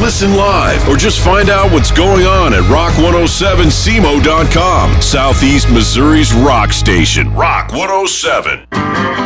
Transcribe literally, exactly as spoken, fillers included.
listen live, or just find out what's going on at rock one oh seven C M O dot com. Southeast Missouri's rock station, Rock one oh seven.